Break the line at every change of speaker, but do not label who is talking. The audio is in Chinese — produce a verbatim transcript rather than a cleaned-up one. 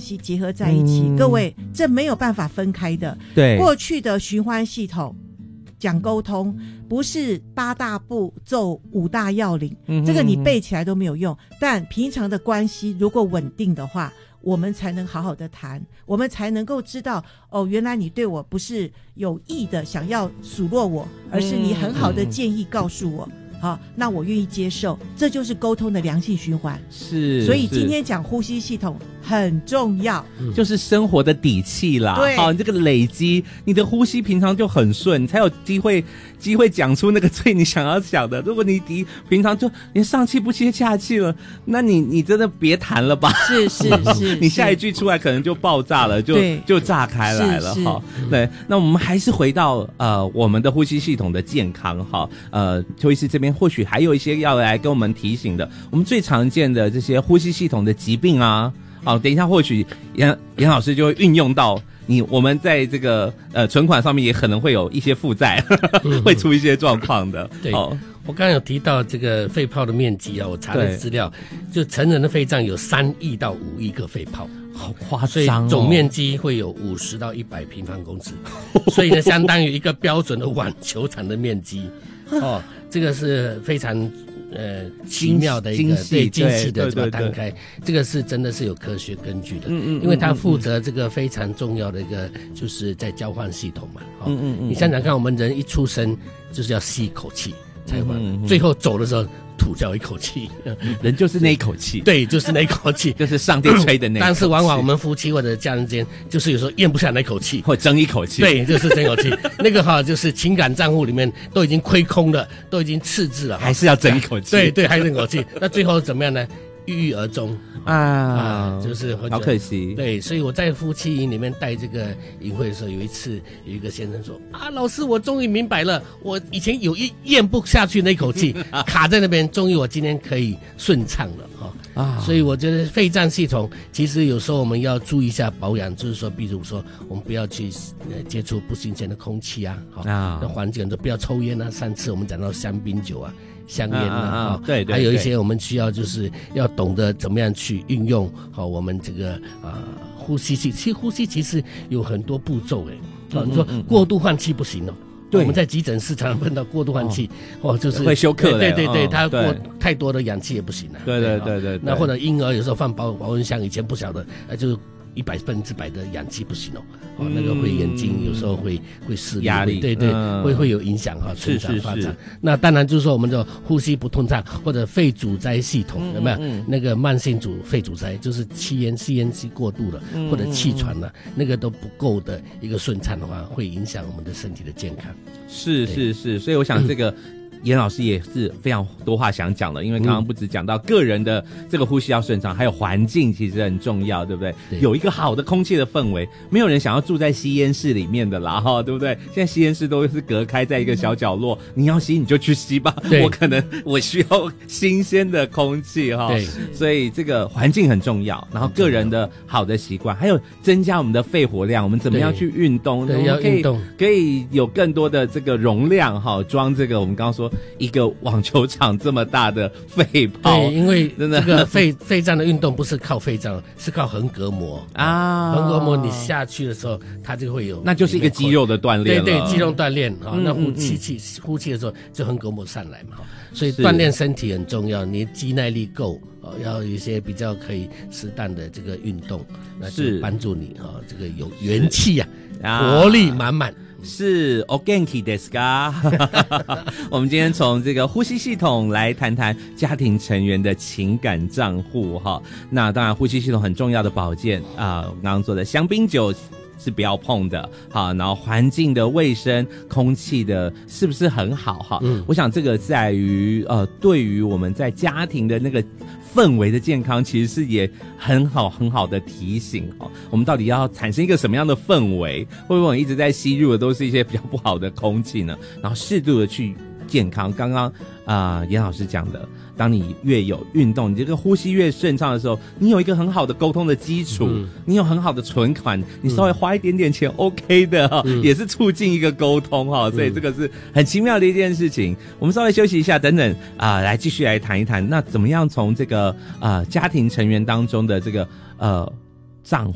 系结合在一起。嗯、各位，这没有办法分开的。
对，
过去的循环系统讲沟通，不是八大步骤五大要领，嗯、这个你背起来都没有用。但平常的关系如果稳定的话，我们才能好好的谈，我们才能够知道哦，原来你对我不是有意的想要数落我，而是你很好的建议告诉我。嗯嗯好，那我愿意接受，这就是沟通的良性循环。
是，
所以今天讲呼吸系统很重要，
就是生活的底气啦。
对，
好，你这个累积，你的呼吸平常就很顺，你才有机会机会讲出那个最你想要讲的。如果你平平常就连上气不接下气了，那你你真的别谈了吧。
是是是，
你下一句出来可能就爆炸了，就就炸开来了哈。对，那我们还是回到呃我们的呼吸系统的健康哈。呃，邱医师这边或许还有一些要来跟我们提醒的，我们最常见的这些呼吸系统的疾病啊，好，等一下或许严严老师就会运用到你，我们在这个呃存款上面也可能会有一些负债，嗯、会出一些状况的。
对，哦、我刚刚有提到这个肺泡的面积啊，我查的资料，就成人的肺脏有三亿到五亿个肺泡。
好夸张、哦！
所以总面积会有五十到一百平方公尺，所以呢，相当于一个标准的网球场的面积。哦，这个是非常呃奇妙的一个对精细的把它摊开，这个是真的是有科学根据的。嗯嗯，因为它负责这个非常重要的一个就是在交换系统嘛。哦、嗯嗯嗯，你想想看，我们人一出生就是要吸一口气才完，嗯嗯嗯最后走的时候。吐掉一口气，
人就是那一口气，
对，就是那一口气，
就是上帝吹的那一口气。
但是往往我们夫妻或者家人之间，就是有时候咽不下那口气，
或争一口气，
对，就是争一口气。那个哈，就是情感账户里面都已经亏空了，都已经赤字了，
还是要争一口气。
对对，还是争一口气。那最后怎么样呢？郁郁而终
啊, 啊，
就是
好可惜。
对，所以我在夫妻营里面带这个营会的时候，有一次有一个先生说啊，老师，我终于明白了，我以前有一咽不下去那口气卡在那边，终于我今天可以顺畅了哈。啊，所以我觉得肺脏系统其实有时候我们要注意一下保养，就是说，比如说我们不要去呃接触不新鲜的空气啊，好，啊，那环境就不要抽烟啊。上次我们讲到香槟酒啊。香烟啊，啊啊对 对, 对，还有一些我们需要就是要懂得怎么样去运用好我们这个啊呼吸器。其实呼吸其实有很多步骤诶，啊，你说过度换气不行哦。对，我们在急诊室常常碰到过度换气，哦，哦就是
会休克的。
对对对，
哦、
它过太多的氧气也不行啊。
对对对 对, 对。
那或者婴儿有时候放保保温箱，以前不晓得，呃，就是。一百分之百的氧气不行哦，哦，那个会眼睛有时候会会视力
压力，
对对，嗯、会会有影响哈，成长发展。那当然就是说我们的呼吸不通畅或者肺阻塞系统、嗯、有没有、嗯、那个慢性阻肺阻塞，就是吸烟吸烟吸过度了、嗯、或者气喘了、嗯，那个都不够的一个顺畅的话，会影响我们的身体的健康。
是是是，所以我想这个。嗯严老师也是非常多话想讲的，因为刚刚不只讲到个人的这个呼吸要顺畅，还有环境其实很重要，对不对？对，有一个好的空气的氛围，没有人想要住在吸烟室里面的啦，哈，对不对？现在吸烟室都是隔开在一个小角落，你要吸你就去吸吧，我可能我需要新鲜的空气哈，对，所以这个环境很重要，然后个人的好的习惯，还有增加我们的肺活量，我们怎么样去运动？
对，要运动，
可以有更多的这个容量哈，装这个我们刚刚说。一个网球场这么大的肺泡，
对，因为这个肺肺脏的运动不是靠肺脏，是靠横膈膜啊。横膈膜你下去的时候，它就会有，
那就是一个肌肉的锻炼了。
对对，肌肉锻炼啊、嗯。那呼气气、嗯、呼气的时候，就横膈膜上来嘛。所以锻炼身体很重要，你肌耐力够。要有一些比较可以适当的这个运动，那就帮助你哈、哦，这个有元气啊，啊活力满满。
是 o genki desu ka 我们今天从这个呼吸系统来谈谈家庭成员的情感账户哈。那当然，呼吸系统很重要的保健啊，我刚刚说的香槟酒。是不要碰的，好，然后环境的卫生、空气的是不是很好哈？嗯，我想这个在于呃，对于我们在家庭的那个氛围的健康，其实是也很好很好的提醒哈。我们到底要产生一个什么样的氛围？会不会我们一直在吸入的都是一些比较不好的空气呢？然后适度的去健康，刚刚啊严老师讲的。当你越有运动，你这个呼吸越顺畅的时候，你有一个很好的沟通的基础、嗯、你有很好的存款，你稍微花一点点钱 OK 的、嗯、也是促进一个沟通、嗯、所以这个是很奇妙的一件事情。我们稍微休息一下，等等啊、呃，来继续来谈一谈，那怎么样从这个呃家庭成员当中的这个呃账